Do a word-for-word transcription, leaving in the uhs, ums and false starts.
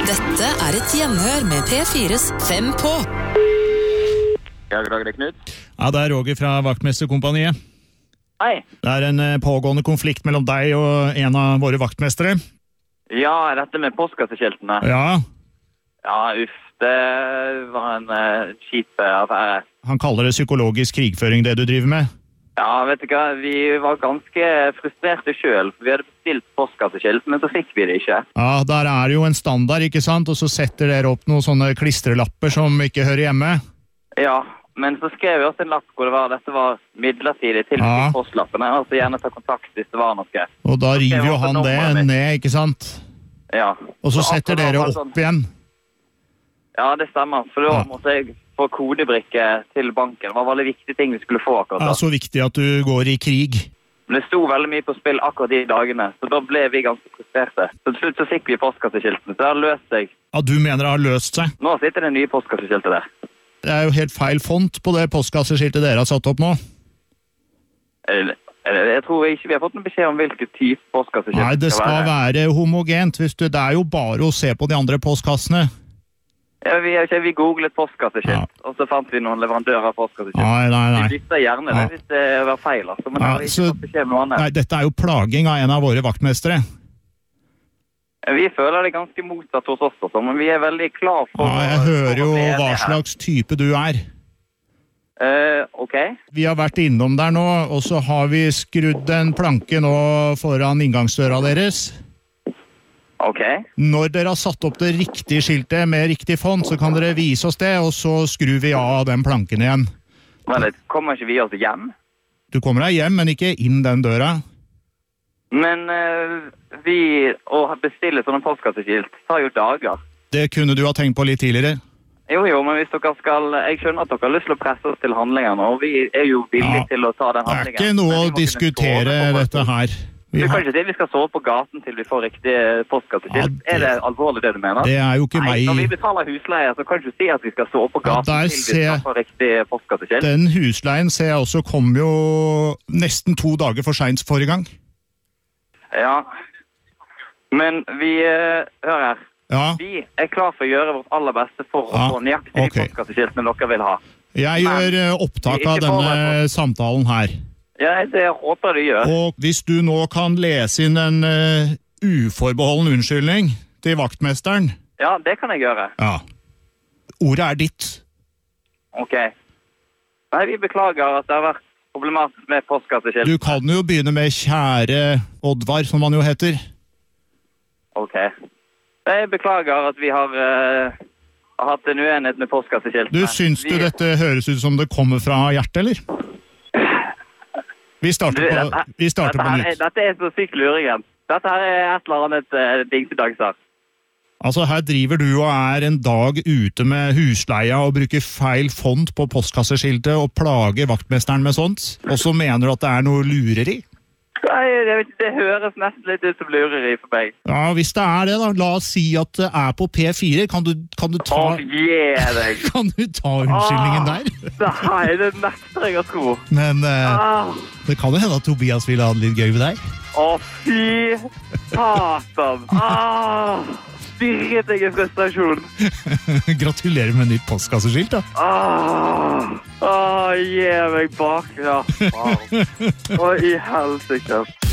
Dette er et gjenhør med P fires Fem på. Ja, god dag, det er Knut. Ja, det er Roger fra Vaktmesterkompaniet. Hei. Det er en pågående konflikt mellom deg og en av våre vaktmestere. Ja, dette med postkassekiltene. Ja. Ja, uff, det var en uh, kjip affære. Han kaller det psykologisk krigføring, det du driver med. Ja, vet du hva, vi var ganske frustrerte selv, for vi hadde bestilt postkasseskilt, men så fikk vi det ikke. Ja, der er jo en standard, ikke sant? Og så setter dere opp noen sånne klistrelapper som ikke hører hjemme. Ja, men så skrev vi også en lapp hvor det var, dette var midlertidig til Ja. postlappene, og så gjerne ta kontakt hvis det var noe. Og da Så skrev river jo også han det nummeret mitt. ned, ikke sant? Ja. Og så Så setter akkurat dere var det opp sånn- igjen. Ja, det stemmer, for da Ja. måtte jeg få kodebrikke til banken. Det var veldig viktige ting vi skulle få akkurat Det da. er så viktig at du går i krig. Men det sto veldig mye på spill akkurat de dagene, så da ble vi ganske frustrerte. Så til slutt så fikk vi postkassekiltene, så det har løst seg. Ja, du mener det har løst seg. Nå sitter det nye postkassekiltet der. Det er jo helt feil font på det postkasseskiltet dere har satt opp nå. Eller, eller, jeg tror ikke vi har fått noen beskjed om hvilken type postkasseskilt Nei, det skal være homogent. Hvis du, det er jo bare å se på de andre postkassene. Ja, vi, okay, vi googlet postkasseskilt, Ja. og så fant vi noen leverandører av postkasseskilt. Nei, nei, nei. Vi bytter gjerne Ja. det hvis det var feil, altså. Men Ja, jeg har ikke så- fått beskjed om noe annet. Nei, dette er jo plaging av en av våre vaktmestere. Vi føler det ganske motsatt hos oss, også, men vi er veldig klar for... Ja, jeg hører jo for å være hva her. slags type du er. Eh, ok. Vi har vært innom der nå, og så har vi skrudd en planke nå foran inngangsdøra deres. Ok. Når dere har satt opp det riktige skiltet med riktig font, så kan dere vise oss det, og så skrur vi av den planken igjen. Men det kommer ikke vi oss hjem? Du kommer deg hjem, men ikke inn den døra. Men eh, vi å bestille sånne postkasseskilt tar jo dager. Det kunne du ha tenkt på litt tidligere. Jo, jo, men hvis dere skal... Jeg skjønner at dere har lyst til å presse oss til handlinger nå, og vi er jo villige Ja. til å ta den Det er handlingen. ikke noe Men vi å må kunne diskutere sove på- dette her. Vi Du kan har, ikke si at vi skal sove på gaten til vi får riktig postkasseskilt. Ja, det- Er det alvorlig det du mener? det er jo ikke Nei, når vi meg. betaler husleie, så kan du ikke si at vi skal sove på Ja, gaten der til vi ser- skal få riktig postkasseskilt. Den husleien ser jeg også kom jo nesten to dager for sent forrige gang. Ja. Men vi... eh, hør her. Ja, Vi er klar for å gjøre vårt aller beste for å Ja, få nøyaktig de ok. postkassekiltene dere vil ha. jeg Men- gjør eh, opptak Ikke av denne forberedt samtalen her. Ja, det håper du gjør. Og hvis du nå kan lese inn en eh, uforbeholden unnskyldning til vaktmesteren, Ja, det kan jeg gjøre. ja, ordet er ditt. Ok. Nei, vi beklager at det har vært problematisk med postkasseskilt. Du kan jo begynne med kjære Oddvar, som han jo heter. Ok. Jeg beklager at vi har, eh, har hatt en uenighet med postkasseskilt. Du, syns du vi... dette høres ut som det kommer fra hjertet, eller? Vi Du, starter på, dette, vi starter dette, på her er, nytt. dette er så sykt luringen. Dette her er et eller annet uh, dingsedagser. Altså, her driver du og er en dag ute med husleia og bruker feil font på postkasseskiltet og plager vaktmesteren med sånt, og så mener du at det er noe lureri? Nei, jeg vet ikke, det høres nesten litt ut som lureri for meg. Ja, hvis det er det da, la oss si at det er på P fire. Kan du, kan du ta, Å, gi deg. kan du ta unnskyldningen Ah, der? Nei, det nekter jeg å tro. Men eh, Ah. det kan jo hende at Tobias vil ha det litt gøy med deg. Å, fy satan. Ah, stirret jeg i frustrasjon. Gratulerer med nytt postkasseskilt da. Ah, ah, gi meg bak. Ja, faen. Å, i helsike.